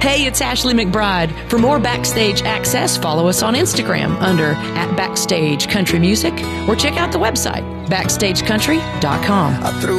Hey, it's Ashley McBride. For more Backstage access, follow us on Instagram under @BackstageCountryMusic or check out the website, BackstageCountry.com.